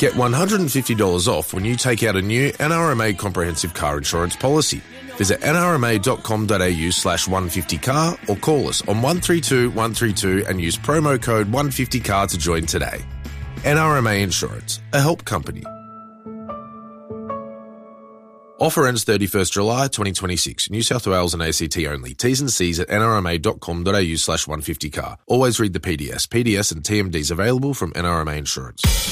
Get $150 off when you take out a new NRMA comprehensive car insurance policy. Visit nrma.com.au/150car or call us on 132 132 and use promo code 150car to join today. NRMA Insurance, a help company. Offer ends 31st July 2026. New South Wales and ACT only. T's and C's at nrma.com.au/150car. Always read the PDS. PDS and TMDs available from NRMA Insurance.